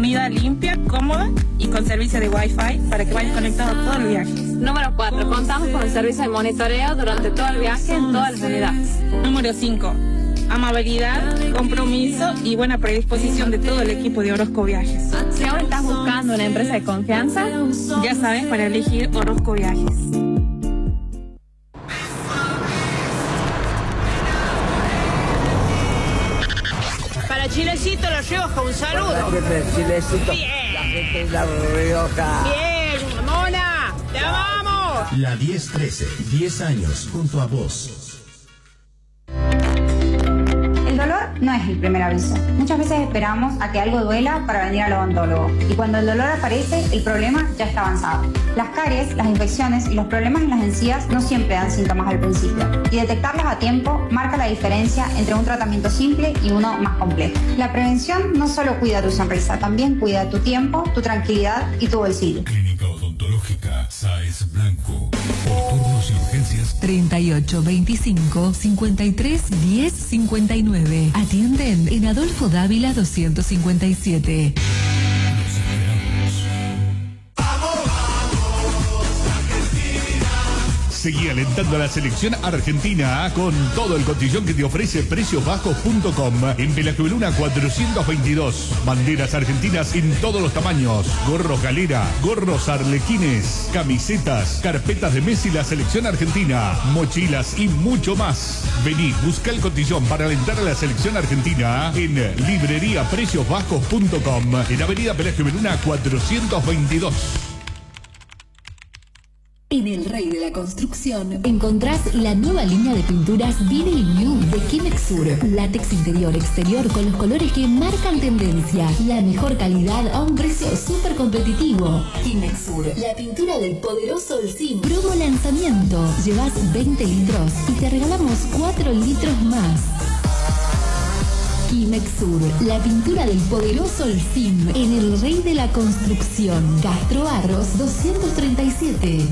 unidad limpia, cómoda y con servicio de Wi-Fi para que vayas conectado todo el viaje. Número 4. Contamos con el servicio de monitoreo durante todo el viaje en todas las unidades. Número 5. Amabilidad, compromiso y buena predisposición de todo el equipo de Orozco Viajes. Si aún estás buscando una empresa de confianza, ya sabes, para elegir Orozco Viajes. Para Chilecito La Rioja, un saludo. Chilecito. Bien. La gente de La Rioja. Bien, mona, te amamos. La 1013, 10 años junto a vos. El dolor no es el primer aviso. Muchas veces esperamos a que algo duela para venir al odontólogo. Y cuando el dolor aparece, el problema ya está avanzado. Las caries, las infecciones y los problemas en las encías no siempre dan síntomas al principio. Y detectarlos a tiempo marca la diferencia entre un tratamiento simple y uno más complejo. La prevención no solo cuida tu sonrisa, también cuida tu tiempo, tu tranquilidad y tu bolsillo. Clínica Odontológica Sáez Blanco. Por turnos y urgencias 38 25 53 10 59. Atienden en Adolfo Dávila 257. Seguí alentando a la selección argentina con todo el cotillón que te ofrece preciosbajos.com. En Pelagio Luna 422. Banderas argentinas en todos los tamaños. Gorros galera, gorros arlequines, camisetas, carpetas de Messi, la selección argentina, mochilas y mucho más. Vení, busca el cotillón para alentar a la selección argentina en libreriapreciosbajos.com. En Avenida Pelagio Luna 422. En El Rey de la Construcción encontrás la nueva línea de pinturas Vinyl New de Kimex Sur. Látex interior, exterior con los colores que marcan tendencia. La mejor calidad a un precio súper competitivo. Kimex Sur, la pintura del poderoso Holcim. Promo lanzamiento. Llevas 20 litros y te regalamos 4 litros más. Kimex Sur, la pintura del poderoso Holcim. En El Rey de la Construcción. Castro Barros 237.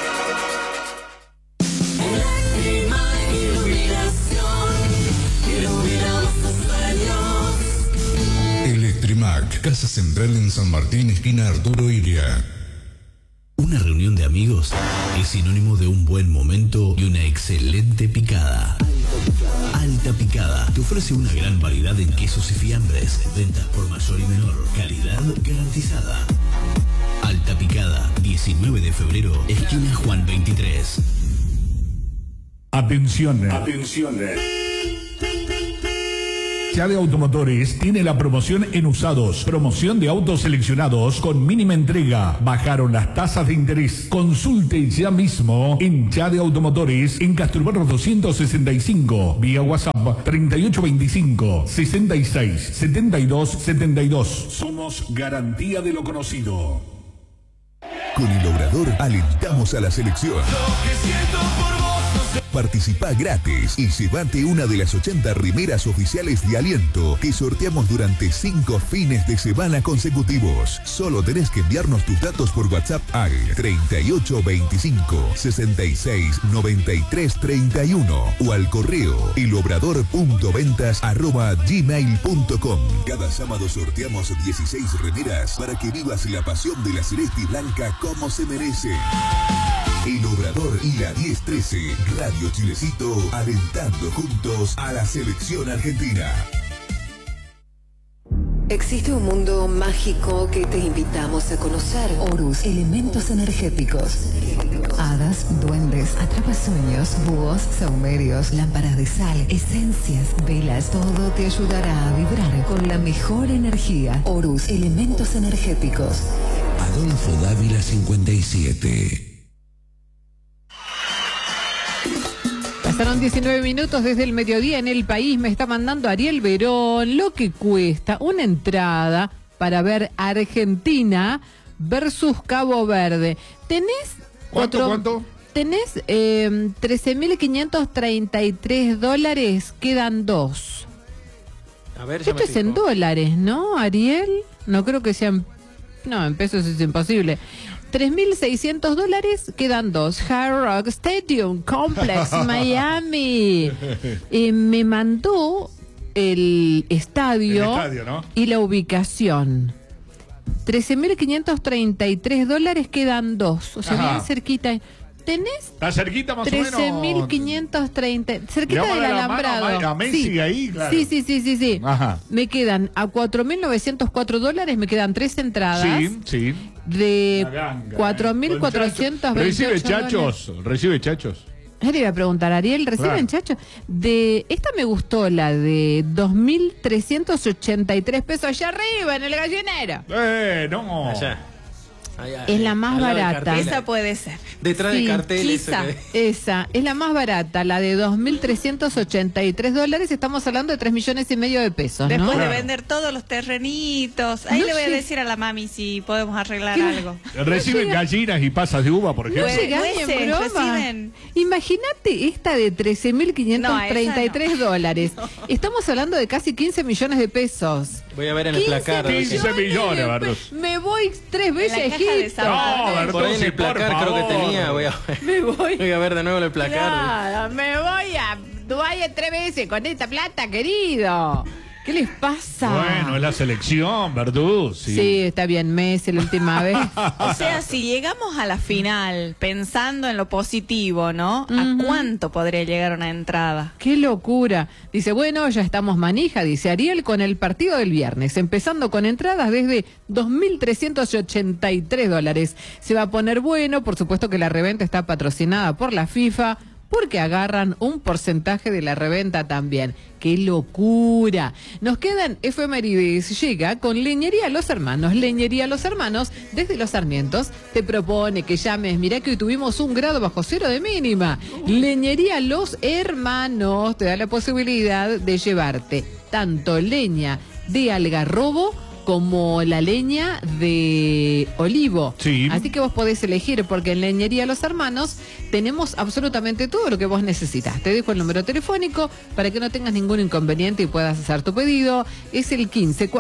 Electrimac, Casa Central en San Martín, esquina Arturo Iria. Una reunión de amigos es sinónimo de un buen momento y una excelente picada. Alta Picada te ofrece una gran variedad en quesos y fiambres, ventas por mayor y menor, calidad garantizada. Alta Picada, 19 de febrero, esquina Juan 23. Atención. Chade Automotores tiene la promoción en usados. Promoción de autos seleccionados con mínima entrega. Bajaron las tasas de interés. Consulte ya mismo en Chade Automotores en Casturbarro 265. Vía WhatsApp 3825 66 72 72. Somos garantía de lo conocido. Con el Obrador alentamos a la selección. Participá gratis y llévate una de las 80 remeras oficiales de Aliento que sorteamos durante 5 fines de semana consecutivos. Solo tenés que enviarnos tus datos por WhatsApp al 3825 66 93 31 o al correo elobrador.ventas@gmail.com. Cada sábado sorteamos 16 remeras para que vivas la pasión de la celeste y blanca como se merece. El Obrador y la 1013, Radio Chilecito, alentando juntos a la selección argentina. Existe un mundo mágico que te invitamos a conocer. Horus, elementos energéticos. Hadas, duendes, atrapasueños, búhos, saumerios, lámparas de sal, esencias, velas. Todo te ayudará a vibrar con la mejor energía. Horus, elementos energéticos. Adolfo Dávila 57. Pasaron 19 minutos desde el mediodía en el país. Me está mandando Ariel Verón lo que cuesta una entrada para ver Argentina versus Cabo Verde. ¿Tenés ¿Cuánto? Tenés $13.533. Quedan 2. A ver, ya Esto es en dólares, ¿no, Ariel? No creo que sean... No, en pesos es imposible. $3.600, quedan 2. Hard Rock Stadium Complex, Miami. Me mandó el estadio, ¿no? y la ubicación. $13.533 quedan 2. O sea, bien cerquita. ¿Tenés? Está cerquita más o menos. 13.530. Cerquita del alambrado. A Messi sí. ahí, claro. Sí. Ajá. Me quedan a $4.904, me quedan 3 entradas. Sí. De 4.428. Recibe chachos. Le iba a preguntar, Ariel, ¿reciben chachos? Esta me gustó, la de 2.383 pesos allá arriba en el gallinero. No. Allá. Es la más barata. Esa puede ser. Detrás de cartel. Esa es la más barata, la de $2.383. Estamos hablando de 3,5 millones de pesos, Después ¿no? de vender todos los terrenitos. Ahí le voy a decir a la mami si podemos arreglar algo. Reciben gallinas y pasas de uva, por ejemplo. Reciben. Imagínate esta de $13.533. No. Estamos hablando de casi 15 millones de pesos. Voy a ver en el placar. 15 millones, Verduz. Me voy 3 veces a Egipto. Por ahí en el placar creo que tenía. Voy a ver. Voy a ver de nuevo en el placar. Claro, me voy a Dubái 3 veces con esta plata, querido. ¿Qué les pasa? Bueno, es la selección, Verduz. Sí, está bien, Messi la última vez. O sea, si llegamos a la final pensando en lo positivo, ¿no? ¿A cuánto podría llegar una entrada? ¡Qué locura! Dice, bueno, ya estamos manija, dice Ariel, con el partido del viernes, empezando con entradas desde $2.383. Se va a poner bueno, por supuesto que la reventa está patrocinada por la FIFA, porque agarran un porcentaje de la reventa también. ¡Qué locura! Nos quedan efemérides. Llega con Leñería Los Hermanos. Leñería Los Hermanos, desde Los Sarmientos, te propone que llames. Mirá que hoy tuvimos 1 grado bajo cero de mínima. Leñería Los Hermanos te da la posibilidad de llevarte tanto leña de algarrobo como la leña de olivo. Sí. Así que vos podés elegir, porque en Leñería Los Hermanos tenemos absolutamente todo lo que vos necesitas. Te dejo el número telefónico para que no tengas ningún inconveniente y puedas hacer tu pedido. Es el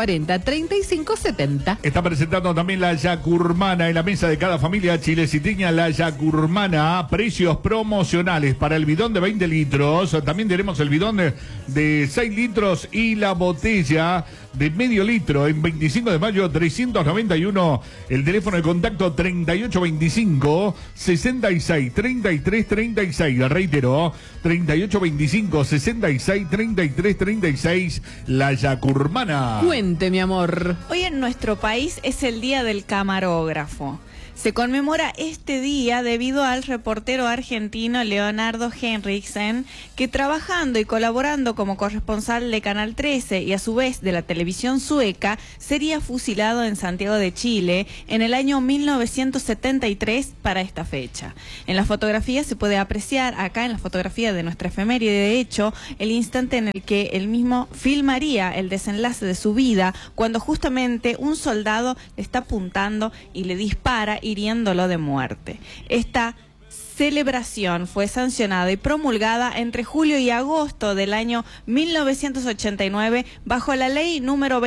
1540-3570. Está presentando también la Yacurmana en la mesa de cada familia chileciteña. La Yacurmana, precios promocionales para el bidón de 20 litros. También tenemos el bidón de 6 litros y la botella de medio litro en 25 de mayo 391. El teléfono de contacto 3825 66 33 36. Reitero, 3825 66 33 36. La Yacurmana. Cuente, mi amor. Hoy en nuestro país es el Día del Camarógrafo. Se conmemora este día debido al reportero argentino Leonardo Henriksen, que trabajando y colaborando como corresponsal de Canal 13 y a su vez de la televisión sueca, sería fusilado en Santiago de Chile en el año 1973 para esta fecha. En la fotografía se puede apreciar, acá en la fotografía de nuestra efeméride, de hecho, el instante en el que él mismo filmaría el desenlace de su vida, cuando justamente un soldado le está apuntando y le dispara, hiriéndolo de muerte. Esta celebración fue sancionada y promulgada entre julio y agosto del año 1989 bajo la ley número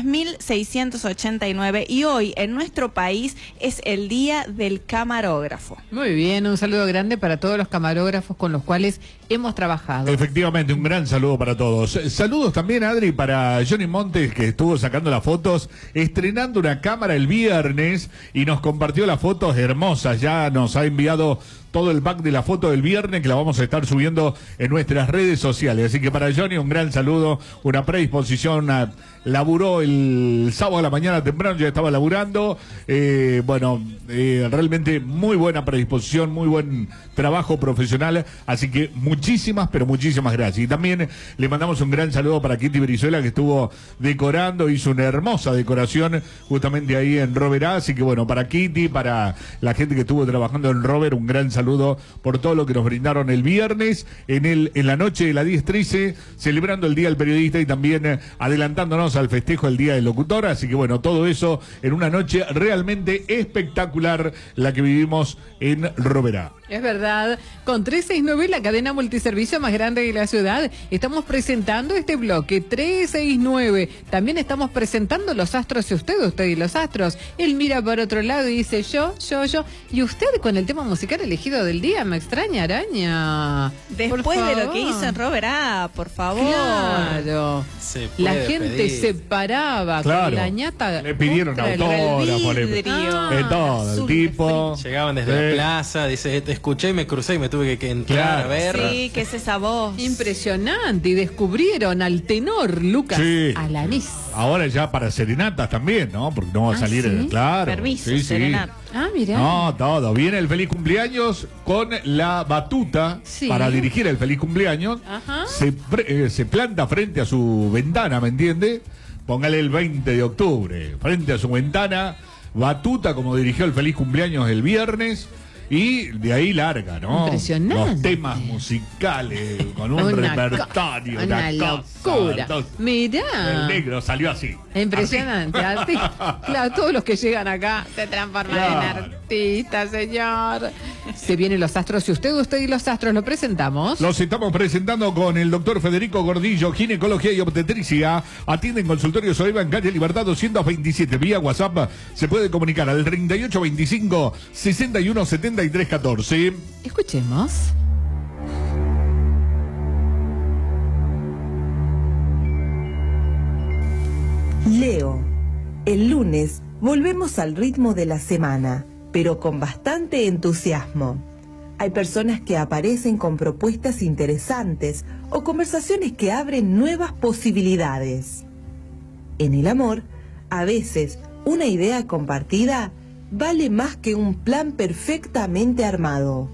23.689, y hoy en nuestro país es el Día del Camarógrafo. Muy bien, un saludo grande para todos los camarógrafos con los cuales hemos trabajado. Efectivamente, un gran saludo para todos. Saludos también, Adri, para Johnny Montes, que estuvo sacando las fotos, estrenando una cámara el viernes y nos compartió las fotos hermosas. Ya nos ha enviado todo el pack de la foto del viernes, que la vamos a estar subiendo en nuestras redes sociales. Así que para Johnny un gran saludo, una predisposición. Laburó el sábado a la mañana temprano, ya estaba laburando. Realmente muy buena predisposición, muy buen trabajo profesional. Así que muchísimas, pero muchísimas gracias. Y también le mandamos un gran saludo para Kitty Brizuela, que estuvo decorando, hizo una hermosa decoración justamente ahí en Robert A. Así que bueno, para Kitty, para la gente que estuvo trabajando en Robert, un gran saludo por todo lo que nos brindaron el viernes en la noche de la 10-13, celebrando el Día del Periodista y también adelantándonos al festejo del Día del Locutor. Así que bueno, todo eso en una noche realmente espectacular la que vivimos en Robert A. Es verdad, con 369, la cadena multiservicio más grande de la ciudad, estamos presentando este bloque 369. También estamos presentando los astros y usted y los astros. Él mira por otro lado y dice yo. Y usted con el tema musical elegido del día, me extraña, Araña. Después de lo que hizo en Robert A, por favor. Claro. La gente pedir. se paraba con la ñata. Le pidieron autógrafo, de todo, el tipo. Llegaban desde la plaza, dice, te escuché y me crucé y me tuve que entrar a ver. Sí, que es esa voz. Impresionante. Y descubrieron al tenor Lucas Alanís. Ahora ya para serenatas también, ¿no? Porque no va a salir, ¿sí? claro. Permiso, sí, serenata. Mirá. No, todo. Viene el feliz cumpleaños con la batuta para dirigir el feliz cumpleaños. Ajá. Se planta frente a su ventana, ¿me entiende? Póngale el 20 de octubre. Frente a su ventana, batuta como dirigió el feliz cumpleaños el viernes. Y de ahí larga, ¿no? Impresionante. Los temas musicales con un repertorio. Una locura. Mirá. El negro salió así. Impresionante. Claro, todos los que llegan acá se transforman en artistas, señor. Se vienen los astros y usted y los astros lo presentamos. Los estamos presentando con el doctor Federico Gordillo, ginecología y obstetricia. Atiende en consultorio Soeva en calle Libertad 227. Vía WhatsApp se puede comunicar al 3825 6173 14. Escuchemos. Leo, el lunes volvemos al ritmo de la semana, pero con bastante entusiasmo. Hay personas que aparecen con propuestas interesantes o conversaciones que abren nuevas posibilidades. En el amor, a veces una idea compartida vale más que un plan perfectamente armado.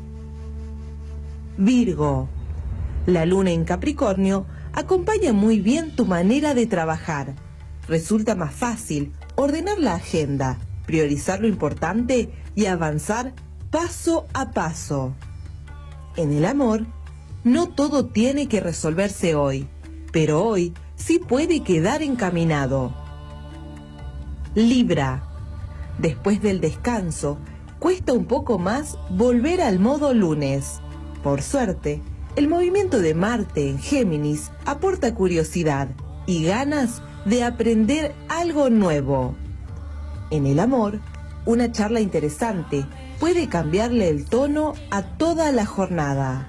Virgo, la luna en Capricornio acompaña muy bien tu manera de trabajar. Resulta más fácil ordenar la agenda, priorizar lo importante y avanzar paso a paso. En el amor, no todo tiene que resolverse hoy, pero hoy sí puede quedar encaminado. Libra, después del descanso, cuesta un poco más volver al modo lunes. Por suerte, el movimiento de Marte en Géminis aporta curiosidad y ganas de aprender algo nuevo. En el amor, una charla interesante puede cambiarle el tono a toda la jornada.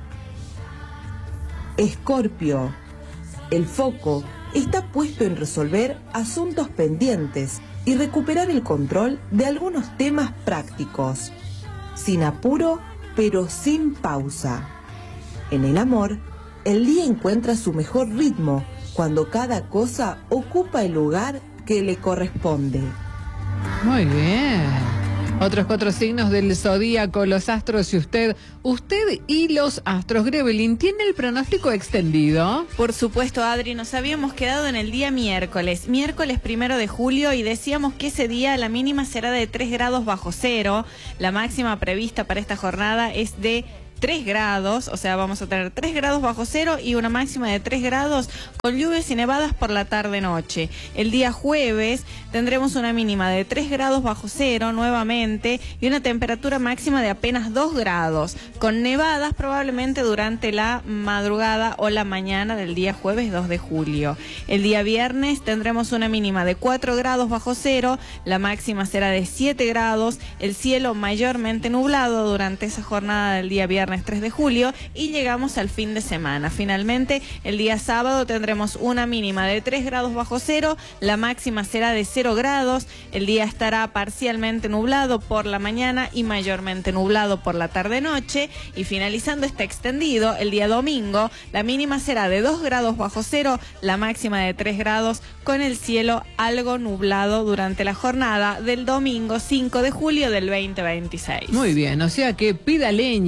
Escorpio, el foco está puesto en resolver asuntos pendientes y recuperar el control de algunos temas prácticos, sin apuro pero sin pausa. En el amor, el día encuentra su mejor ritmo cuando cada cosa ocupa el lugar que le corresponde. Muy bien. Otros 4 signos del zodíaco, los astros y usted y los astros. Grevelin, ¿tiene el pronóstico extendido? Por supuesto, Adri, nos habíamos quedado en el día miércoles 1 de julio, y decíamos que ese día la mínima será de 3 grados bajo cero. La máxima prevista para esta jornada es de 3 grados, o sea, vamos a tener 3 grados bajo cero y una máxima de 3 grados con lluvias y nevadas por la tarde-noche. El día jueves tendremos una mínima de 3 grados bajo cero nuevamente y una temperatura máxima de apenas 2 grados, con nevadas probablemente durante la madrugada o la mañana del día jueves 2 de julio. El día viernes tendremos una mínima de 4 grados bajo cero, la máxima será de 7 grados, el cielo mayormente nublado durante esa jornada del día viernes 3 de julio y llegamos al fin de semana. Finalmente, el día sábado tendremos una mínima de 3 grados bajo cero, la máxima será de 0 grados, el día estará parcialmente nublado por la mañana y mayormente nublado por la tarde-noche, y finalizando este extendido, el día domingo, la mínima será de 2 grados bajo cero, la máxima de 3 grados, con el cielo algo nublado durante la jornada del domingo 5 de julio del 2026. Muy bien, o sea que pida leña, el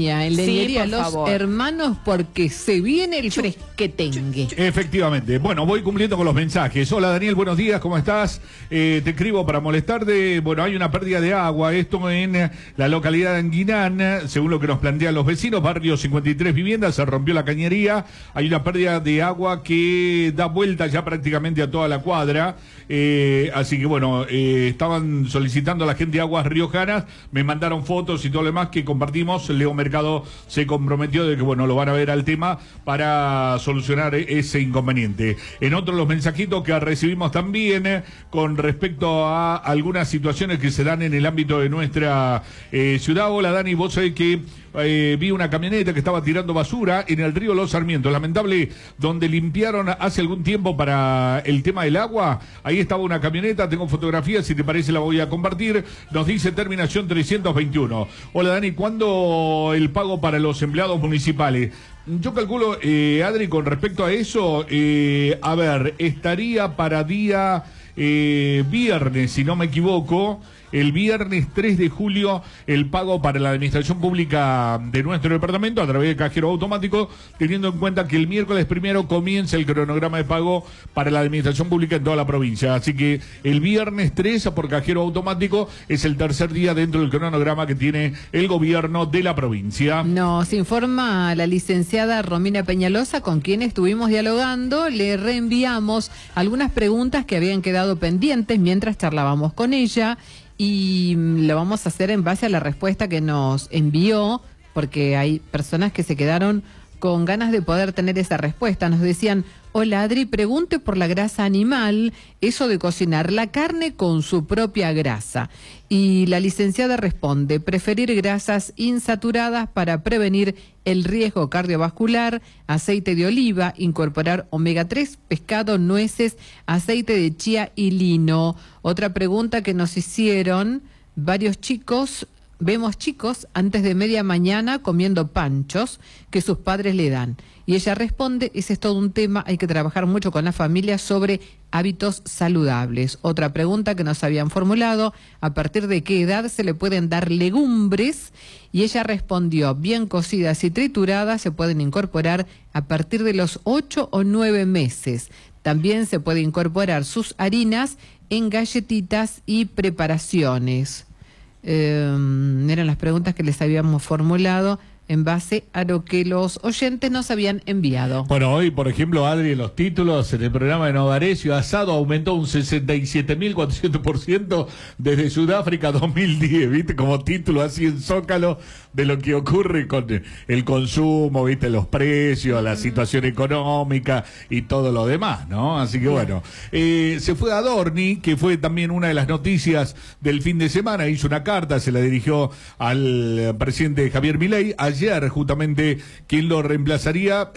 Leñería por Los favor. Hermanos, porque se viene el fresquetengue. Efectivamente. Bueno, voy cumpliendo con los mensajes. Hola Daniel, buenos días, ¿cómo estás? Te escribo para molestarte. Bueno, hay una pérdida de agua, esto en la localidad de Anguinán, según lo que nos plantean los vecinos, barrio 53 viviendas, se rompió la cañería, hay una pérdida de agua que da vuelta ya prácticamente a toda la cuadra, así que bueno, estaban solicitando a la gente aguas riojanas, me mandaron fotos y todo lo demás que compartimos. Leo Mercado se comprometió de que bueno, lo van a ver al tema para solucionar ese inconveniente. En otro los mensajitos que recibimos también con respecto a algunas situaciones que se dan en el ámbito de nuestra ciudad. Hola Dani, vos sabés que vi una camioneta que estaba tirando basura en el río Los Sarmientos, lamentable, donde limpiaron hace algún tiempo para el tema del agua. Ahí estaba una camioneta, tengo fotografías, si te parece la voy a compartir. Nos dice terminación 321. Hola Dani, ¿cuándo el pago para los empleados municipales? Yo calculo, Adri, con respecto a eso, a ver, estaría para día viernes, si no me equivoco. El viernes 3 de julio el pago para la administración pública de nuestro departamento a través de cajero automático, teniendo en cuenta que el miércoles primero comienza el cronograma de pago para la administración pública en toda la provincia. Así que el viernes 3 por cajero automático es el tercer día dentro del cronograma que tiene el gobierno de la provincia. Nos informa la licenciada Romina Peñalosa, con quien estuvimos dialogando. Le reenviamos algunas preguntas que habían quedado pendientes mientras charlábamos con ella. Y lo vamos a hacer en base a la respuesta que nos envió, porque hay personas que se quedaron con ganas de poder tener esa respuesta. Nos decían: hola Adri, pregunte por la grasa animal, eso de cocinar la carne con su propia grasa. Y la licenciada responde: preferir grasas insaturadas para prevenir el riesgo cardiovascular, aceite de oliva, incorporar omega 3, pescado, nueces, aceite de chía y lino. Otra pregunta que nos hicieron varios chicos: vemos chicos antes de media mañana comiendo panchos que sus padres le dan. Y ella responde: ese es todo un tema, hay que trabajar mucho con la familia sobre hábitos saludables. Otra pregunta que nos habían formulado: ¿a partir de qué edad se le pueden dar legumbres? Y ella respondió: bien cocidas y trituradas se pueden incorporar a partir de los 8 o 9 meses. También se puede incorporar sus harinas en galletitas y preparaciones. Eran las preguntas que les habíamos formulado en base a lo que los oyentes nos habían enviado. Bueno, hoy, por ejemplo, Adri, en los títulos, en el programa de Novarecio, asado aumentó un 67.400% desde Sudáfrica 2010, ¿viste? Como título así en Zócalo de lo que ocurre con el consumo, ¿viste? Los precios, la situación económica y todo lo demás, ¿no? Así que bueno, se fue a Adorni, que fue también una de las noticias del fin de semana, hizo una carta, se la dirigió al presidente Javier Milei. Ayer, justamente, quien lo reemplazaría,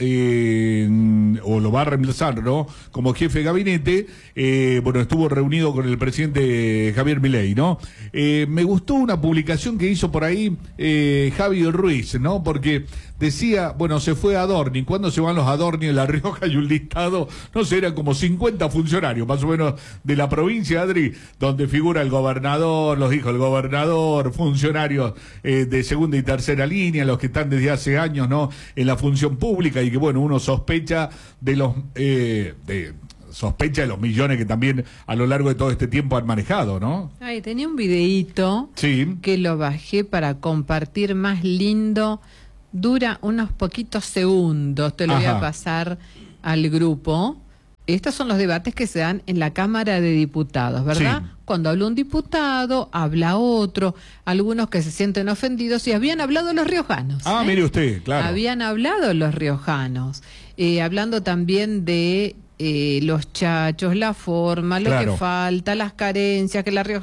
o lo va a reemplazar, ¿no? Como jefe de gabinete, bueno, estuvo reunido con el presidente Javier Milei, ¿no? Me gustó una publicación que hizo por ahí Javi Ruiz, ¿no? Porque decía, bueno, se fue a Adorni. ¿Cuándo se van los Adorni en La Rioja? Y un listado, no sé, eran como 50 funcionarios, más o menos, de la provincia, Adri, donde figura el gobernador, los hijos del gobernador, funcionarios de segunda y tercera línea, los que están desde hace años, ¿no? En la función pública, y que, bueno, uno sospecha de los... sospecha de los millones que también a lo largo de todo este tiempo han manejado, ¿no? Ay, tenía un videíto que lo bajé para compartir más lindo. Dura unos poquitos segundos, te lo voy a pasar al grupo. Estos son los debates que se dan en la Cámara de Diputados, ¿verdad? Sí. Cuando habla un diputado, habla otro, algunos que se sienten ofendidos, y habían hablado los riojanos. Ah, mire usted, claro. Habían hablado los riojanos, hablando también de los chachos, la forma, lo que falta, las carencias, que La Rioja,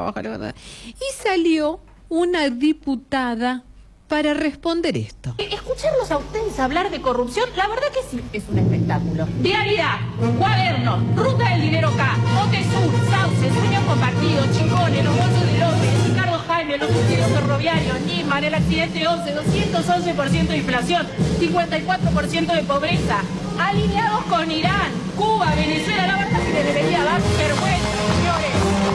y salió una diputada para responder esto. Escucharlos a ustedes hablar de corrupción, la verdad que sí, es un espectáculo. Vialidad, cuadernos, ruta del dinero K, Otesur, Sauce, sueño compartido, Chingones, los bolsos de López, Ricardo Jaime, los subsidios ferroviarios, Nisman, el accidente 11, 211% de inflación, 54% de pobreza, alineados con Irán, Cuba, Venezuela, la verdad que le debería dar vergüenza, señores.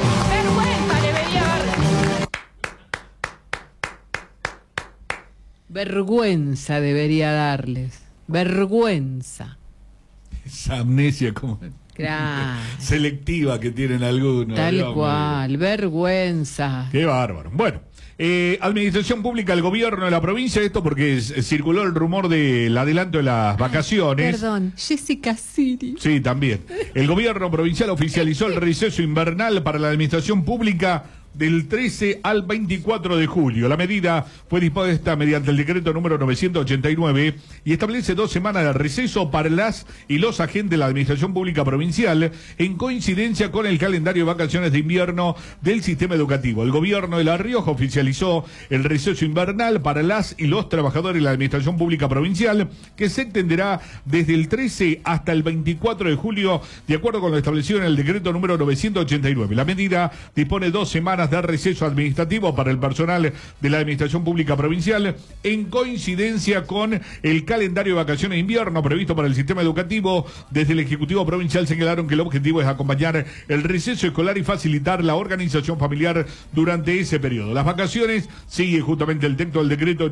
Vergüenza debería dar. Vergüenza debería darles. Vergüenza. Esa amnesia como Claro. selectiva que tienen algunos. Tal Dios cual, mío. vergüenza. Qué bárbaro. Bueno, administración pública del gobierno de la provincia, esto porque circuló el rumor del adelanto de las vacaciones. Perdón, Jessica Siri. Sí, también. El gobierno provincial oficializó el receso invernal para la administración pública del 13 al 24 de julio. La medida fue dispuesta mediante el decreto número 989 y establece 2 semanas de receso para las y los agentes de la administración pública provincial en coincidencia con el calendario de vacaciones de invierno del sistema educativo. El gobierno de La Rioja oficializó el receso invernal para las y los trabajadores de la administración pública provincial, que se extenderá desde el 13 hasta el 24 de julio, de acuerdo con lo establecido en el decreto número 989. La medida dispone 2 semanas de receso administrativo para el personal de la administración pública provincial en coincidencia con el calendario de vacaciones de invierno previsto para el sistema educativo. Desde el Ejecutivo Provincial señalaron que el objetivo es acompañar el receso escolar y facilitar la organización familiar durante ese periodo. Las vacaciones, sigue justamente el texto del decreto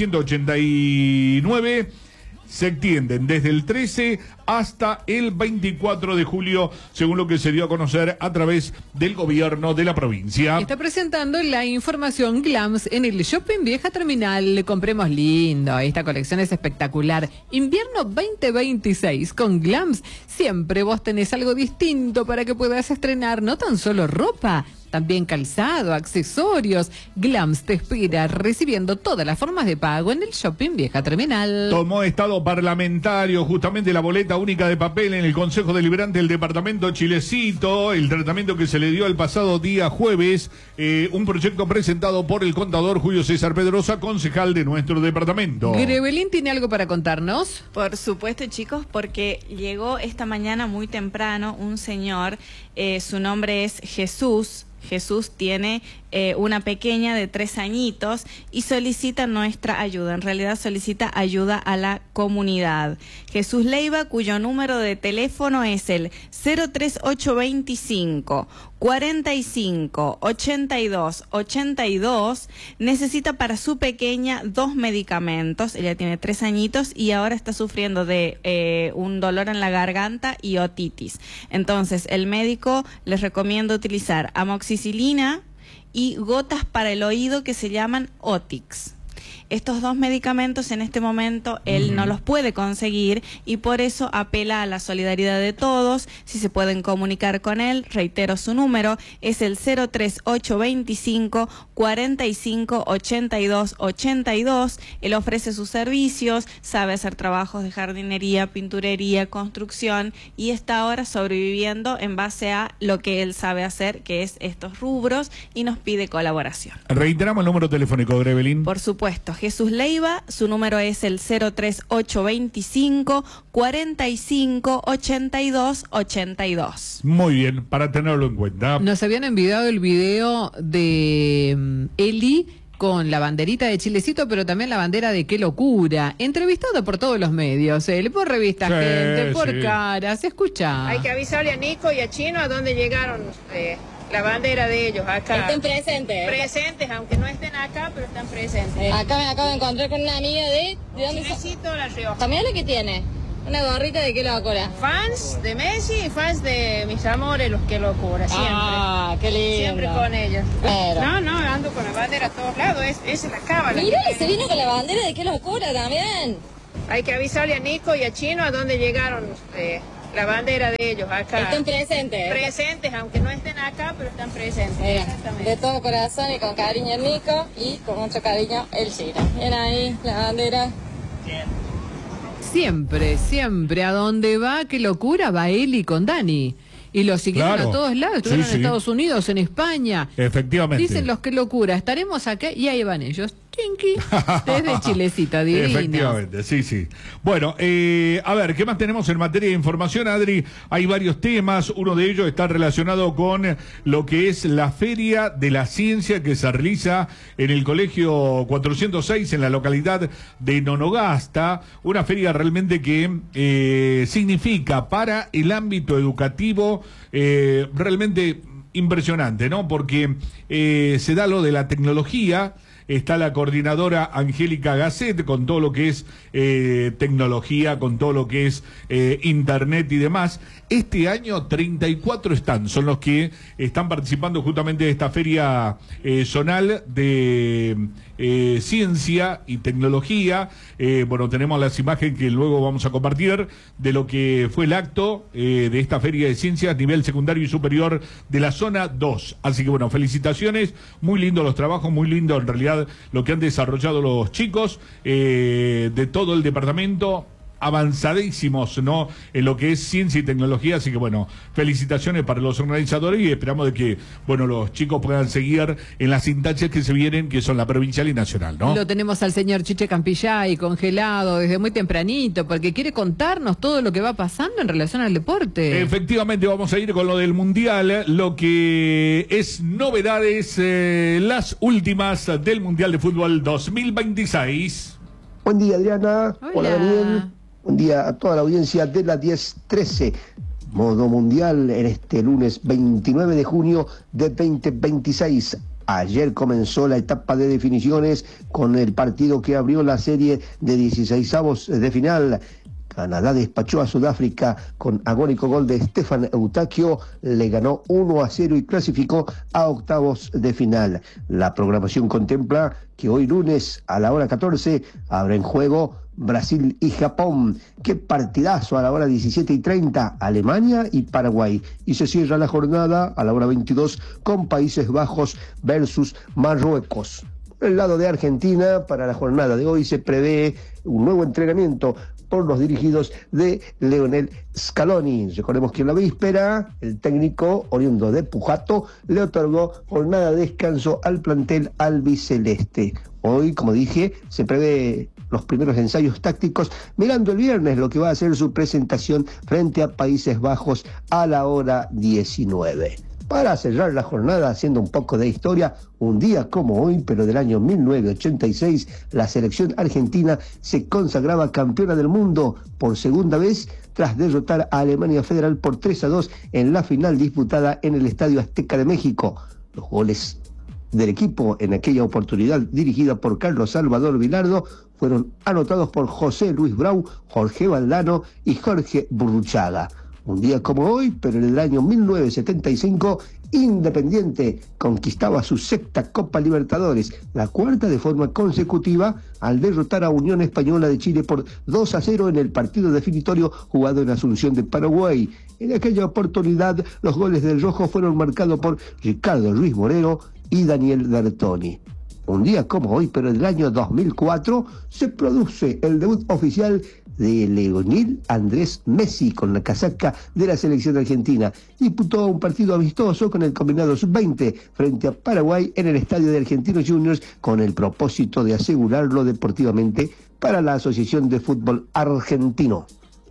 989, se extienden desde el 13 hasta el 24 de julio, según lo que se dio a conocer a través del gobierno de la provincia. Está presentando la información Glams en el Shopping Vieja Terminal. Compremos lindo, esta colección es espectacular. Invierno 2026 con Glams. Siempre vos tenés algo distinto para que puedas estrenar no tan solo ropa, también calzado, accesorios. Glams te espera recibiendo todas las formas de pago en el Shopping Vieja Terminal. Tomó estado parlamentario justamente la boleta única de papel en el Consejo Deliberante del Departamento Chilecito, el tratamiento que se le dio el pasado día jueves, un proyecto presentado por el contador Julio César Pedrosa, concejal de nuestro departamento. Grevelín tiene algo para contarnos. Por supuesto, chicos, porque llegó esta mañana muy temprano un señor, su nombre es Jesús. Jesús tiene una pequeña de 3 añitos y solicita nuestra ayuda. En realidad solicita ayuda a la comunidad. Jesús Leiva, cuyo número de teléfono es el 03825 45 82 82, necesita para su pequeña 2 medicamentos. Ella tiene 3 añitos y ahora está sufriendo de un dolor en la garganta y otitis. Entonces, el médico les recomienda utilizar amoxicilina y gotas para el oído que se llaman Otix. Estos 2 medicamentos en este momento él no los puede conseguir y por eso apela a la solidaridad de todos. Si se pueden comunicar con él, reitero su número, es el 03825 45 82 82. Él ofrece sus servicios, sabe hacer trabajos de jardinería, pinturería, construcción y está ahora sobreviviendo en base a lo que él sabe hacer, que es estos rubros, y nos pide colaboración. Reiteramos el número telefónico, Grevelín. Por supuesto, Jesús Leiva, su número es el 03825 45 82 82. Muy bien, para tenerlo en cuenta. Nos habían enviado el video de Eli con la banderita de Chilecito, pero también la bandera de Qué Locura, entrevistado por todos los medios, por revista Sí, Gente, por sí. Caras, escucha. Hay que avisarle a Nico y a Chino a dónde llegaron la bandera de ellos acá. Estén presentes. Presentes, aunque no estén acá, pero están presentes. Acá me acabo de encontrar con una amiga de dónde Chilecito, La Rioja. También lo que tiene. Una gorrita de Qué Locura. Fans de Messi y fans de mis amores, los Qué Locura, siempre. Ah, qué lindo. Siempre con ellos. Pero. No, ando con la bandera a todos lados, esa es la cábala. Mirá, se vino con la bandera de Qué Locura también. Hay que avisarle a Nico y a Chino a dónde llegaron la bandera de ellos acá. Estén presentes. Presentes, aunque no estén acá, pero están presentes. Mira, Exactamente. de todo corazón y con cariño el Nico y con mucho cariño el Chino. Bien ahí, la bandera. Siempre, siempre, a donde va, Qué Locura, va Eli con Dani. Y lo siguieron Claro. a todos lados, estuvieron Sí, en sí. Estados Unidos, en España. Efectivamente. Dicen los Qué Locura, estaremos acá y ahí van ellos. Chinqui, desde Chilecito, divino. Efectivamente, sí, sí. Bueno, a ver, ¿qué más tenemos en materia de información, Adri? Hay varios temas, uno de ellos está relacionado con lo que es la Feria de la Ciencia que se realiza en el Colegio 406 en la localidad de Nonogasta, una feria realmente que significa para el ámbito educativo realmente impresionante, ¿no? Porque se da lo de la tecnología, está la coordinadora Angélica Gasset con todo lo que es tecnología, con todo lo que es internet y demás. Este año 34 stands son los que están participando justamente de esta feria zonal de ciencia y tecnología. Bueno, tenemos las imágenes que luego vamos a compartir de lo que fue el acto de esta feria de ciencias nivel secundario y superior de la zona 2. Así que bueno, felicitaciones, muy lindo los trabajos, muy lindo en realidad lo que han desarrollado los chicos de todo el departamento. Avanzadísimos, ¿no?, en lo que es ciencia y tecnología, así que bueno, felicitaciones para los organizadores y esperamos de que, bueno, los chicos puedan seguir en las instancias que se vienen, que son la provincial y nacional, ¿no? Lo tenemos al señor Chiche Campillay congelado desde muy tempranito, porque quiere contarnos todo lo que va pasando en relación al deporte. Efectivamente, vamos a ir con lo del Mundial, lo que es novedades, las últimas del Mundial de Fútbol 2026. Buen día, Adriana. Hola, Daniel. Buen día a toda la audiencia de la 1013. Modo mundial en este lunes 29 de junio de 2026. Ayer comenzó la etapa de definiciones con el partido que abrió la serie de 16avos de final. Canadá despachó a Sudáfrica con agónico gol de Stefan Eustaquio, le ganó 1-0 y clasificó a octavos de final. La programación contempla que hoy lunes a la hora 14 habrá en juego Brasil y Japón. Qué partidazo a la hora 17:30, Alemania y Paraguay. Y se cierra la jornada a la hora 22 con Países Bajos versus Marruecos. Por el lado de Argentina, para la jornada de hoy se prevé un nuevo entrenamiento por los dirigidos de Lionel Scaloni. Recordemos que en la víspera el técnico oriundo de Pujato le otorgó jornada de descanso al plantel albiceleste. Hoy, como dije, se prevé los primeros ensayos tácticos, mirando el viernes lo que va a ser su presentación frente a Países Bajos a la hora 19. Para cerrar la jornada haciendo un poco de historia, un día como hoy, pero del año 1986, la selección argentina se consagraba campeona del mundo por segunda vez tras derrotar a Alemania Federal por 3-2 en la final disputada en el Estadio Azteca de México. Los goles del equipo en aquella oportunidad, dirigida por Carlos Salvador Vilardo, fueron anotados por José Luis Brau, Jorge Valdano y Jorge Burruchaga. Un día como hoy, pero en el año 1975, Independiente conquistaba su sexta Copa Libertadores, la cuarta de forma consecutiva, al derrotar a Unión Española de Chile por 2-0 en el partido definitorio jugado en Asunción de Paraguay. En aquella oportunidad, los goles del rojo fueron marcados por Ricardo Ruiz Moreno y Daniel Bertoni. Un día como hoy, pero en el año 2004, se produce el debut oficial de Lionel Andrés Messi con la casaca de la selección argentina. Disputó un partido amistoso con el combinado sub-20 frente a Paraguay en el estadio de Argentinos Juniors con el propósito de asegurarlo deportivamente para la Asociación de Fútbol Argentino.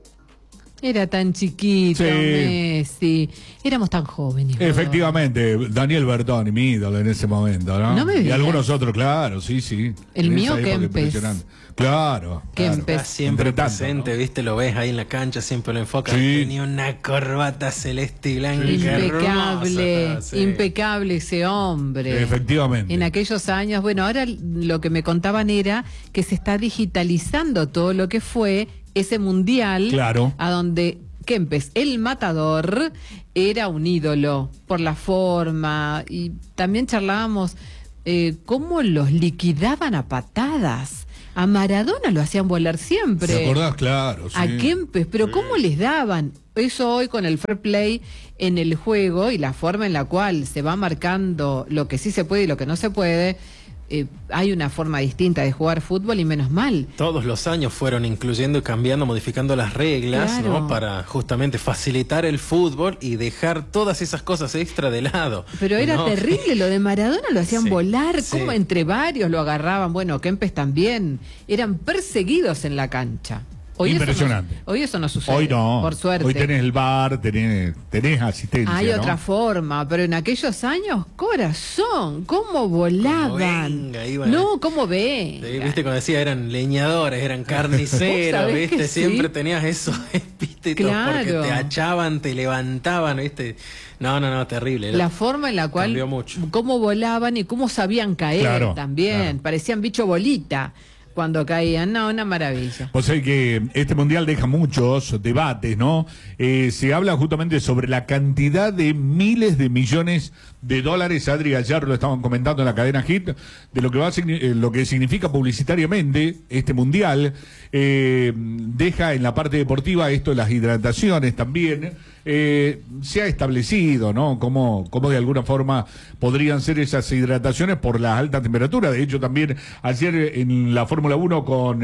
Era tan chiquito, sí. Messi. Éramos tan jóvenes. Efectivamente, Daniel Bertoni, mi ídolo en ese momento, ¿no? No me y digas. algunos otros, claro, sí, sí. El mío, Kempes. Claro. Kempes. Siempre presente, ¿no? ¿Viste? Lo ves ahí en la cancha, siempre lo enfocan. Sí. Tenía una corbata celeste y blanca. Impecable, hermosa, sí. Impecable ese hombre. Efectivamente. En aquellos años, bueno, ahora lo que me contaban era que se está digitalizando todo lo que fue ese mundial, claro, a donde Kempes, el matador, era un ídolo por la forma, y también charlábamos cómo los liquidaban a patadas. A Maradona lo hacían volar siempre. ¿Te acordás? Claro, sí. A Kempes, pero ¿cómo les daban? Eso hoy con el fair play en el juego y la forma en la cual se va marcando lo que sí se puede y lo que no se puede, hay una forma distinta de jugar fútbol y menos mal. Todos los años fueron incluyendo y cambiando, modificando las reglas, claro, ¿no? Para justamente facilitar el fútbol y dejar todas esas cosas extra de lado. Pero era ¿no? terrible, lo de Maradona lo hacían sí, volar, sí. como entre varios lo agarraban. Bueno, Kempes también, eran perseguidos en la cancha. Impresionante. Hoy eso no sucede. Hoy no. Por suerte. Hoy tenés el bar, tenés asistencia. Hay ¿no? otra forma, pero en aquellos años, corazón, ¿cómo volaban? No, ¿cómo ven? Viste, como decía, eran leñadores, eran carniceros, viste, siempre tenías esos epítetos porque te achaban, te levantaban, viste. No, terrible. La forma en la cual, cambió mucho. Cómo volaban y cómo sabían caer también. Parecían bicho bolita cuando caían. No, una maravilla. O sea que este mundial deja muchos debates, ¿no? Se habla justamente sobre la cantidad de miles de millones de dólares. Adri, ayer lo estaban comentando en la cadena Hit, de lo que lo que significa publicitariamente este mundial. Deja en la parte deportiva esto de las hidrataciones también. Se ha establecido, ¿no? Cómo de alguna forma podrían ser esas hidrataciones por la alta temperatura. De hecho, también ayer en la Fórmula 1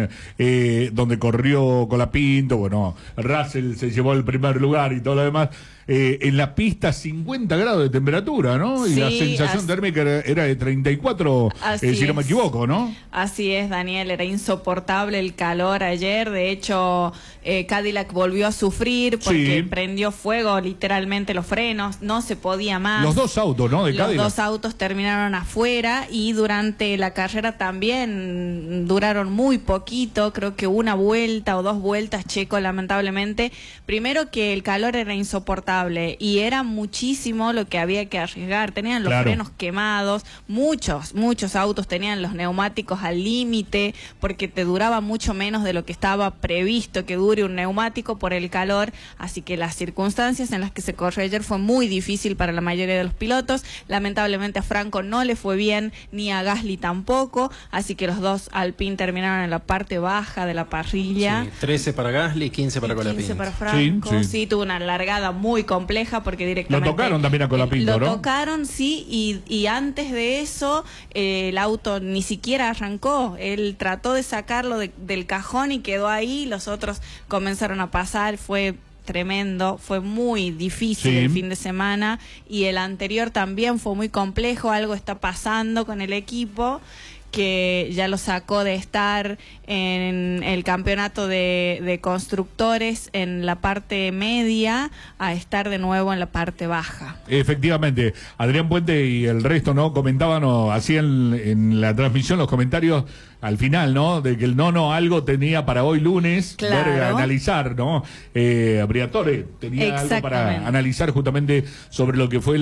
donde corrió Colapinto, bueno, Russell se llevó el primer lugar y todo lo demás. En la pista 50 grados de temperatura, ¿no? Y la sensación térmica era de 34, si no me equivoco, ¿no? Así es, Daniel, era insoportable el calor ayer. De hecho, Cadillac volvió a sufrir porque prendió fuego literalmente los frenos, no se podía más. Los dos autos, ¿no? De Cadillac. Los dos autos terminaron afuera y durante la carrera también duraron muy poquito, creo que una vuelta o dos vueltas, Checo, lamentablemente. Primero que el calor era insoportable y era muchísimo lo que había que arriesgar. Tenían los frenos quemados, muchos autos tenían los neumáticos al límite porque te duraba mucho menos de lo que estaba previsto que dure un neumático por el calor. Así que las circunstancias en las que se corrió ayer fue muy difícil para la mayoría de los pilotos. Lamentablemente a Franco no le fue bien, ni a Gasly tampoco, así que los dos Alpine terminaron en la parte baja de la parrilla. 13 para Gasly, 15 para Colapinto. 15 para Franco, sí, tuvo una largada muy compleja porque directamente... Lo tocaron también a Colapinto, ¿no? Lo tocaron, sí, y antes de eso el auto ni siquiera arrancó. Él trató de sacarlo del cajón y quedó ahí, los otros comenzaron a pasar, fue tremendo, fue muy difícil el fin de semana y el anterior también fue muy complejo. Algo está pasando con el equipo que ya lo sacó de estar en el campeonato de constructores en la parte media a estar de nuevo en la parte baja. Efectivamente, Adrián Puente y el resto, ¿no? Comentaban o hacían en la transmisión los comentarios al final, ¿no? De que el algo tenía para hoy lunes, analizar, ¿no? Briatore tenía algo para analizar justamente sobre lo que fue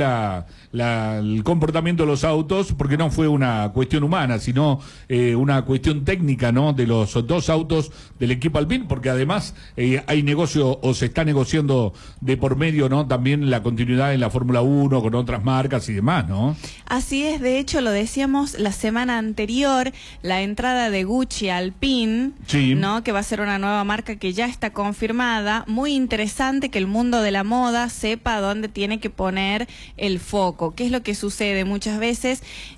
el comportamiento de los autos, porque no fue una cuestión humana, sino una cuestión técnica, ¿no? De los dos autos del equipo Alpine, porque además hay negocio o se está negociando de por medio, ¿no? También la continuidad en la Fórmula 1 con otras marcas y demás, ¿no? Así es, de hecho lo decíamos la semana anterior, la entrada de Gucci Alpine, ¿no? Que va a ser una nueva marca que ya está confirmada. Muy interesante que el mundo de la moda sepa dónde tiene que poner el foco. ¿Qué es lo que sucede? Muchas veces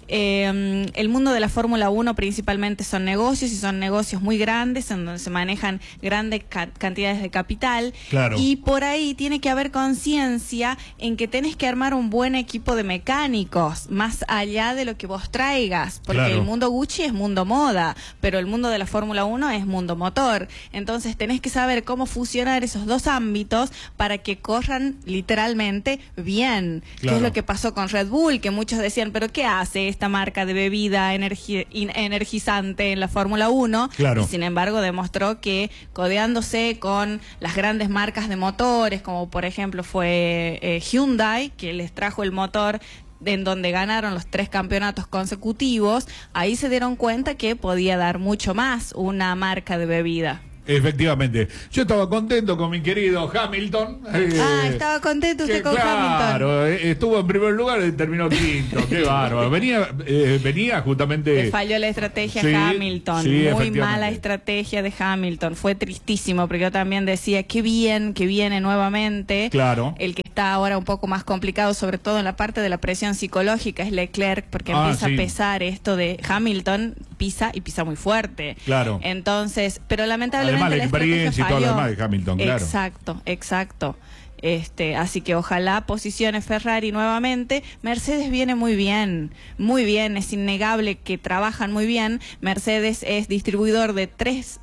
el mundo de la Fórmula 1 principalmente son negocios y son negocios muy grandes en donde se manejan grandes cantidades de capital y por ahí tiene que haber conciencia en que tenés que armar un buen equipo de mecánicos más allá de lo que vos traigas, porque el mundo Gucci es mundo moda, pero el mundo de la Fórmula 1 es mundo motor. Entonces tenés que saber cómo fusionar esos dos ámbitos para que corran literalmente bien. ¿Qué es lo que pasó con Red Bull? Que muchos decían, pero ¿qué hace esta marca de bebida energizante en la Fórmula 1? Y sin embargo demostró que codeándose con las grandes marcas de motores, como por ejemplo fue Hyundai, que les trajo el motor en donde ganaron los 3 campeonatos consecutivos, ahí se dieron cuenta que podía dar mucho más una marca de bebida. Efectivamente. Yo estaba contento con mi querido Hamilton. Estaba contento usted con Hamilton. Claro, estuvo en primer lugar y terminó quinto. Qué bárbaro. Venía justamente... Le falló la estrategia a Hamilton. Muy mala estrategia de Hamilton. Fue tristísimo, porque yo también decía, qué bien que viene nuevamente. El que está ahora un poco más complicado, sobre todo en la parte de la presión psicológica, es Leclerc, porque empieza a pesar esto de Hamilton, pisa y pisa muy fuerte. Entonces, pero lamentablemente además la experiencia y todo lo demás de Hamilton, Exacto. Así que ojalá posicione Ferrari nuevamente. Mercedes viene muy bien, es innegable que trabajan muy bien. Mercedes es distribuidor de tres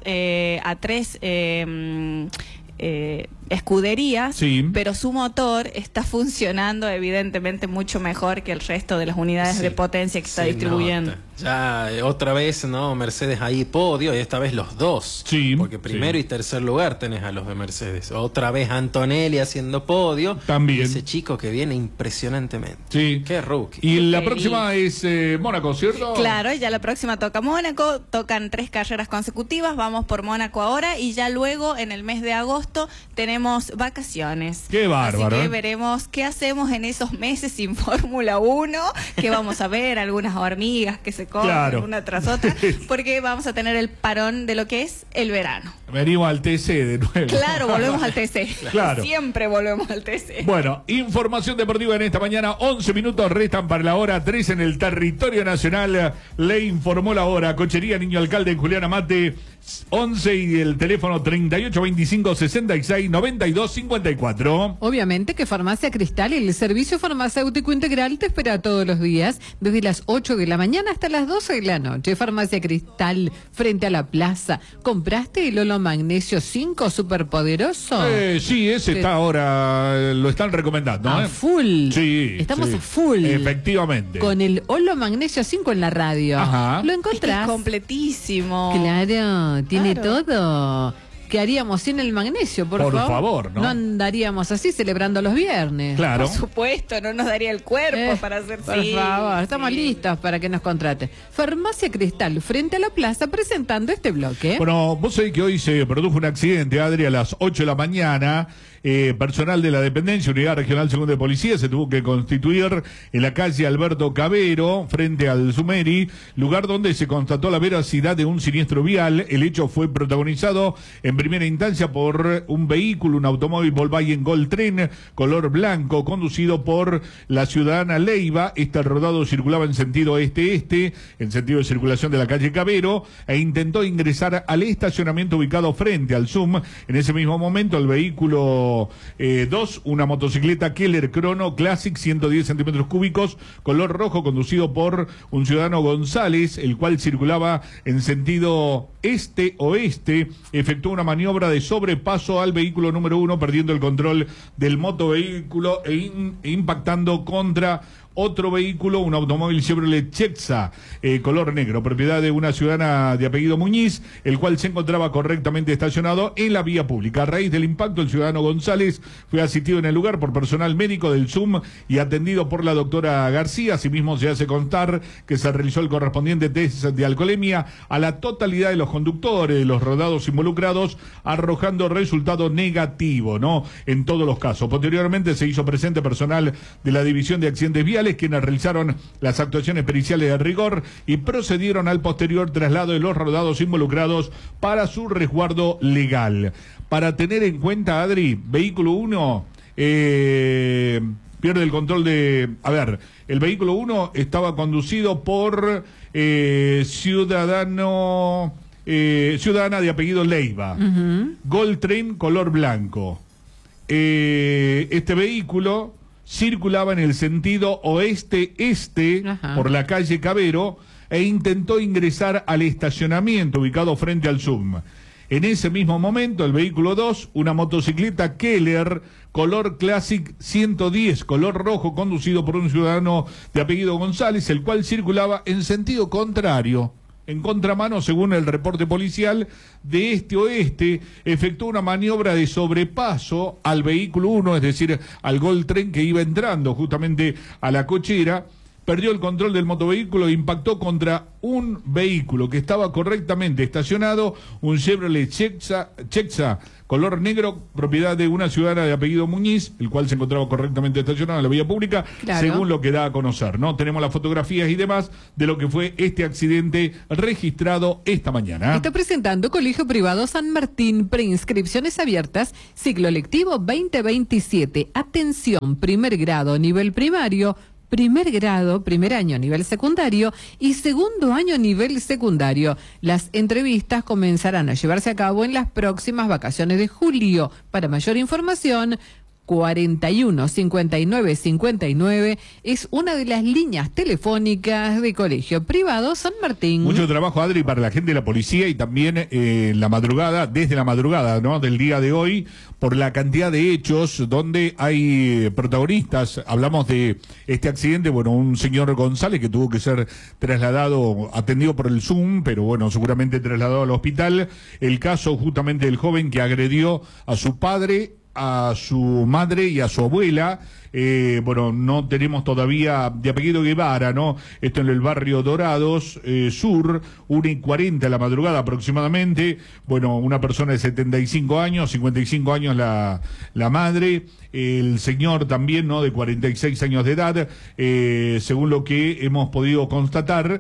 escuderías, sí, pero su motor está funcionando evidentemente mucho mejor que el resto de las unidades de potencia que está distribuyendo. Ya otra vez, ¿no? Mercedes ahí podio, y esta vez los dos. Sí. Porque primero y tercer lugar tenés a los de Mercedes. Otra vez Antonelli haciendo podio. También. Ese chico que viene impresionantemente. Sí. Qué rookie. Y la próxima es Mónaco, ¿cierto? Claro, ya la próxima toca Mónaco. Tocan 3 carreras consecutivas. Vamos por Mónaco ahora y ya luego en el mes de agosto tenemos vacaciones. Qué bárbaro. Así que veremos qué hacemos en esos meses sin Fórmula 1, que vamos a ver algunas hormigas que se comen una tras otra, porque vamos a tener el parón de lo que es el verano. Venimos al TC de nuevo. Claro, volvemos al TC. Claro. Siempre volvemos al TC. Bueno, información deportiva en esta mañana. 11 minutos restan para la hora 3 en el territorio nacional. Le informó la hora. Cochería Niño Alcalde en Julián Amate 11 y el teléfono 3825-6692-54. Obviamente que Farmacia Cristal, el servicio farmacéutico integral, te espera todos los días, desde las 8 de la mañana hasta las 12 de la noche. Farmacia Cristal, frente a la plaza. ¿Compraste el Olo Magnesio 5 superpoderoso? Sí, ese está ahora, lo están recomendando. A full. Sí. Estamos a full. Efectivamente. Con el Olo Magnesio 5 en la radio. Ajá. Lo encontrás. Es completísimo. Claro, tiene todo. ¿Qué haríamos sin el magnesio, por favor? ¿No? No andaríamos así celebrando los viernes. Claro. Por supuesto, no nos daría el cuerpo para hacer Por favor, estamos listos para que nos contrate. Farmacia Cristal, frente a la plaza, presentando este bloque. Bueno, vos sabés que hoy se produjo un accidente, Adri, a las 8 de la mañana. Personal de la dependencia, Unidad Regional Segunda de Policía, se tuvo que constituir en la calle Alberto Cabero, frente al Sumeri, lugar donde se constató la veracidad de un siniestro vial. El hecho fue protagonizado en primera instancia por un vehículo, un automóvil Volkswagen Gol Tren, color blanco, conducido por la ciudadana Leiva. Este rodado circulaba en sentido este-este, en sentido de circulación de la calle Cabero, e intentó ingresar al estacionamiento ubicado frente al ZUM. En ese mismo momento, el vehículo 2, una motocicleta Keller Chrono Classic 110 centímetros cúbicos, color rojo, conducido por un ciudadano González, el cual circulaba en sentido este-oeste, efectuó una maniobra de sobrepaso al vehículo número 1, perdiendo el control del motovehículo e impactando contra otro vehículo, un automóvil Chevrolet Chexza, color negro, propiedad de una ciudadana de apellido Muñiz, el cual se encontraba correctamente estacionado en la vía pública. A raíz del impacto, el ciudadano González fue asistido en el lugar por personal médico del ZUM y atendido por la doctora García. Asimismo, se hace constar que se realizó el correspondiente test de alcoholemia a la totalidad de los conductores de los rodados involucrados, arrojando resultado negativo, ¿no? En todos los casos. Posteriormente se hizo presente personal de la División de Accidentes Viales, quienes realizaron las actuaciones periciales de rigor y procedieron al posterior traslado de los rodados involucrados para su resguardo legal. Para tener en cuenta, Adri, vehículo 1 pierde el control de... A ver, el vehículo 1 estaba conducido por ciudadana de apellido Leiva. Gol Tren color blanco. Este vehículo circulaba en el sentido oeste-este por la calle Cabero e intentó ingresar al estacionamiento ubicado frente al ZUM. En ese mismo momento, el vehículo 2, una motocicleta Keller, color Classic 110, color rojo, conducido por un ciudadano de apellido González, el cual circulaba en sentido contrario. En contramano, según el reporte policial, de este-oeste, efectuó una maniobra de sobrepaso al vehículo 1, es decir, al Gol Tren que iba entrando justamente a la cochera, perdió el control del motovehículo e impactó contra un vehículo que estaba correctamente estacionado, un Chevrolet Chexza color negro, propiedad de una ciudadana de apellido Muñiz, el cual se encontraba correctamente estacionado en la vía pública, según lo que da a conocer, ¿no? Tenemos las fotografías y demás de lo que fue este accidente registrado esta mañana. Está presentando Colegio Privado San Martín, preinscripciones abiertas, ciclo lectivo 2027. Atención, primer grado, nivel primario, primer grado, primer año nivel secundario y segundo año nivel secundario. Las entrevistas comenzarán a llevarse a cabo en las próximas vacaciones de julio. Para mayor información, 41 59 59 es una de las líneas telefónicas de Colegio Privado San Martín. Mucho trabajo, Adri, para la gente de la policía y también desde la madrugada, ¿no?, del día de hoy, por la cantidad de hechos donde hay protagonistas. Hablamos de este accidente, bueno, un señor González que tuvo que ser trasladado, atendido por el Zoom, pero bueno, seguramente trasladado al hospital. El caso justamente del joven que agredió a su padre, a su madre y a su abuela. Bueno, no tenemos todavía, de apellido Guevara, ¿no? Esto en el barrio Dorados Sur, 1:40 de la madrugada aproximadamente. Bueno, una persona de 75 años, 55 años la madre, el señor también, ¿no?, de 46 años de edad, según lo que hemos podido constatar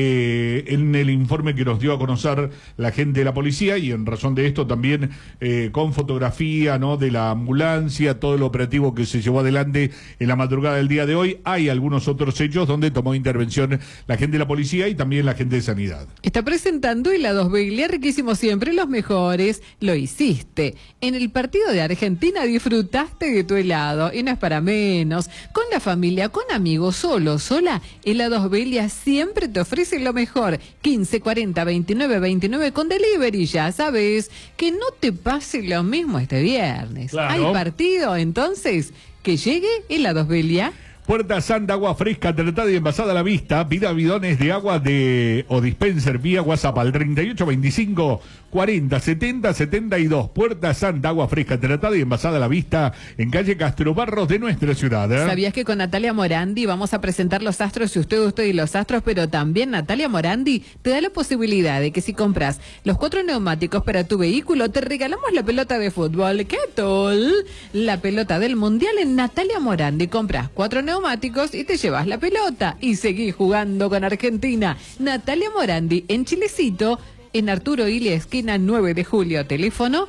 en el informe que nos dio a conocer la gente de la policía, y en razón de esto también con fotografía, ¿no?, de la ambulancia, todo el operativo que se llevó adelante en la madrugada del día de hoy. Hay algunos otros hechos donde tomó intervención la gente de la policía y también la gente de sanidad. Está presentando helados Beglia, riquísimos siempre, los mejores. Lo hiciste. En el partido de Argentina disfrutaste de tu helado, y no es para menos. Con la familia, con amigos, solo, sola, helados Beglia siempre te ofrece lo mejor. 15 40 29 29 con delivery, ya sabes. Que no te pase lo mismo este viernes. Claro. ¿Hay partido? Entonces, que llegue helados Beglia. Puerta Santa, agua fresca, tratada y envasada a la vista. Pida bidones de agua o dispenser vía WhatsApp al 3825 40 70 72. Puerta Santa, agua fresca, tratada y envasada a la vista en calle Castro Barros de nuestra ciudad. ¿Sabías que con Natalia Morandi vamos a presentar los astros, y usted y los astros? Pero también Natalia Morandi te da la posibilidad de que si compras los 4 neumáticos para tu vehículo, te regalamos la pelota de fútbol. ¿Qué tal? La pelota del Mundial en Natalia Morandi. Compras 4 neumáticos y te llevas la pelota y seguís jugando con Argentina. Natalia Morandi en Chilecito, en Arturo Ilia, esquina 9 de julio, teléfono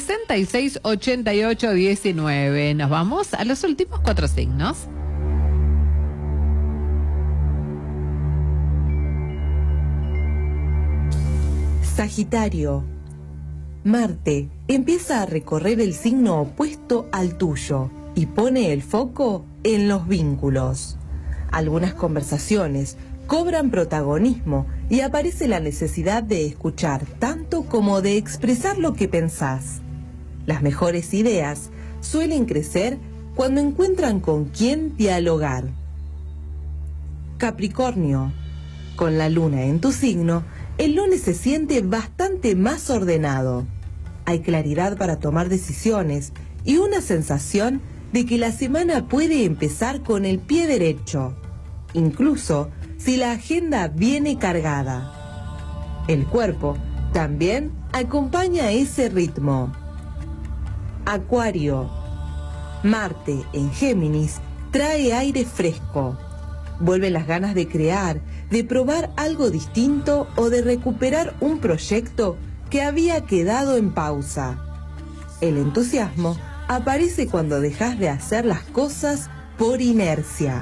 66 88 19. Nos vamos a los últimos 4 signos. Sagitario. Marte empieza a recorrer el signo opuesto al tuyo y pone el foco en los vínculos. Algunas conversaciones cobran protagonismo y aparece la necesidad de escuchar tanto como de expresar lo que pensás. Las mejores ideas suelen crecer cuando encuentran con quién dialogar. Capricornio. Con la luna en tu signo, el lunes se siente bastante más ordenado. Hay claridad para tomar decisiones y una sensación de que la semana puede empezar con el pie derecho, incluso si la agenda viene cargada. El cuerpo también acompaña ese ritmo. Acuario. Marte en Géminis trae aire fresco. Vuelven las ganas de crear, de probar algo distinto o de recuperar un proyecto que había quedado en pausa. El entusiasmo aparece cuando dejas de hacer las cosas por inercia.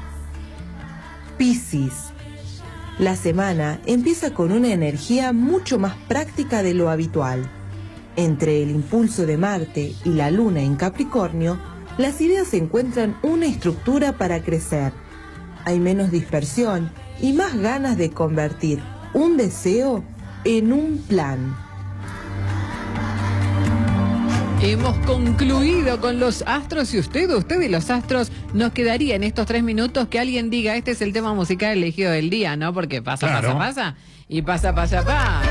Piscis. La semana empieza con una energía mucho más práctica de lo habitual. Entre el impulso de Marte y la luna en Capricornio, las ideas encuentran una estructura para crecer. Hay menos dispersión y más ganas de convertir un deseo en un plan. Hemos concluido con los astros y usted y los astros. Nos quedaría en estos 3 minutos que alguien diga: este es el tema musical elegido del día, ¿no? Porque pasa, claro. pasa y pasa.